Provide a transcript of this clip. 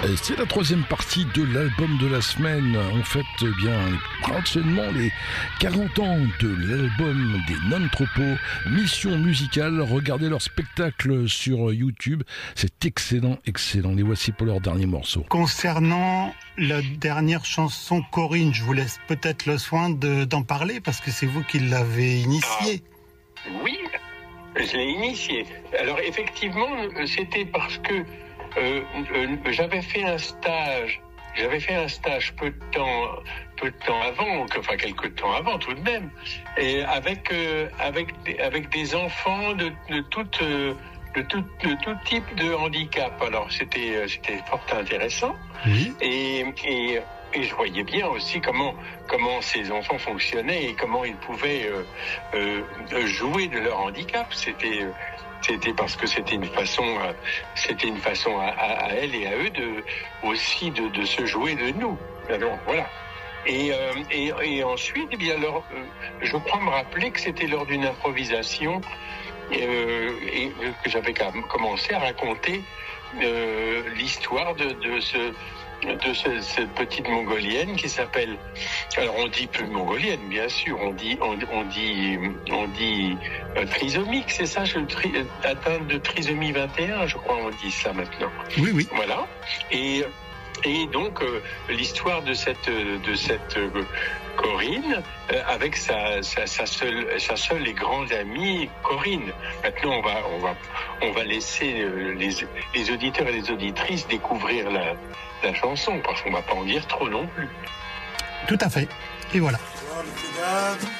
C'est la troisième partie de l'album de la semaine. On fête bien prochainement les 40 ans de l'album des Non-Tropos, Mission Musicale. Regardez leur spectacle sur YouTube. C'est excellent, excellent. Les voici pour leur dernier morceau. Concernant la dernière chanson, Corinne, je vous laisse peut-être le soin d'en parler parce que c'est vous qui l'avez initiée. Oui, je l'ai initiée. Alors effectivement, c'était parce que j'avais fait un stage peu de temps avant, enfin quelques temps avant tout de même, et avec des enfants de tout type de handicap. Alors c'était fort intéressant. Oui. Et je voyais bien aussi comment ces enfants fonctionnaient et comment ils pouvaient jouer de leur handicap. C'était parce que c'était une façon à elle et à eux de se jouer de nous. Alors voilà. Et ensuite, eh bien alors, je crois me rappeler que c'était lors d'une improvisation et que j'avais commencé à raconter l'histoire de cette petite mongolienne qui s'appelle, alors on dit plus mongolienne bien sûr, on dit trisomique, c'est ça, atteinte de trisomie 21, je crois on dit ça maintenant. Oui. Voilà. Et donc l'histoire de cette Corinne avec sa seule et grande amie Corinne. Maintenant on va laisser les auditeurs et les auditrices découvrir la chanson parce qu'on va pas en dire trop non plus. Tout à fait. Et voilà.